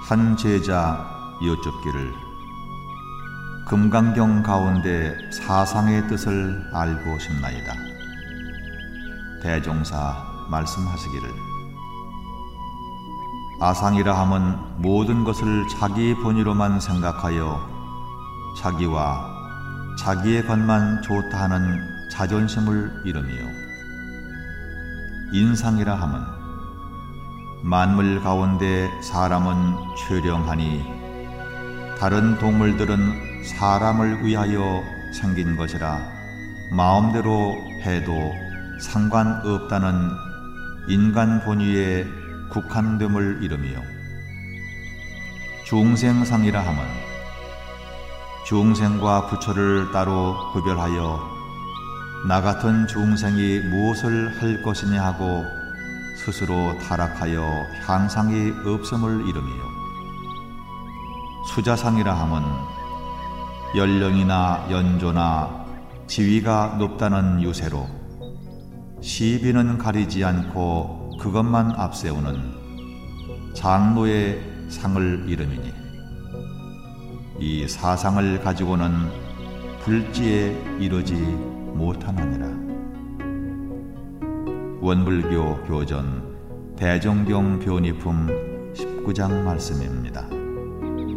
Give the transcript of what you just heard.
한 제자 여쭙기를 금강경 가운데 사상의 뜻을 알고 싶나이다. 대종사 말씀하시기를 아상이라 함은 모든 것을 자기 본의로만 생각하여 자기와 자기의 것만 좋다 하는 자존심을 이루미요. 인상이라 함은 만물 가운데 사람은 최령하니 다른 동물들은 사람을 위하여 생긴 것이라 마음대로 해도 상관없다는 인간 본의에 국한됨을 이루미요. 중생상이라 함은 중생과 부처를 따로 구별하여 나 같은 중생이 무엇을 할 것이냐 하고 스스로 타락하여 향상이 없음을 이루미요. 수자상이라 함은 연령이나 연조나 지위가 높다는 유세로 시비는 가리지 않고 그것만 앞세우는 장로의 상을 이름이니 이 사상을 가지고는 불지에 이르지 못하느니라. 원불교 교전 대종경 변이품 19장 말씀입니다.